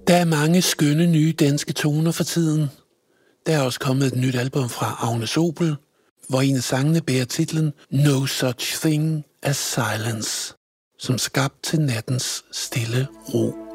Der er mange skønne nye danske toner for tiden. Der er også kommet et nyt album fra Agnes Obel, hvor en af sangene bærer titlen No Such Thing as Silence, som skabt til nattens stille ro.